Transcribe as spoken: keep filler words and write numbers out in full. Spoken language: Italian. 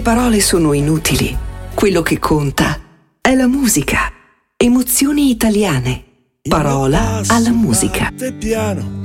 parole sono inutili. Quello che conta è la musica. Emozioni italiane. Parola alla musica. Piano,